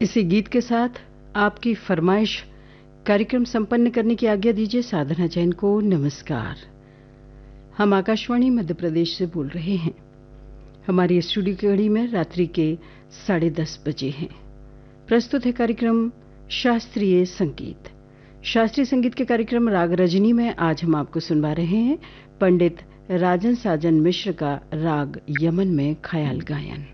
इसी गीत के साथ आपकी फरमाइश कार्यक्रम संपन्न करने की आज्ञा दीजिए साधना जैन को। नमस्कार। हम आकाशवाणी मध्य प्रदेश से बोल रहे हैं। हमारी स्टूडियो की घड़ी में रात्रि के 10:30 बजे हैं। प्रस्तुत है कार्यक्रम शास्त्रीय संगीत। शास्त्रीय संगीत के कार्यक्रम राग रजनी में आज हम आपको सुनवा रहे हैं पंडित राजन साजन मिश्र का राग यमन में ख्याल गायन।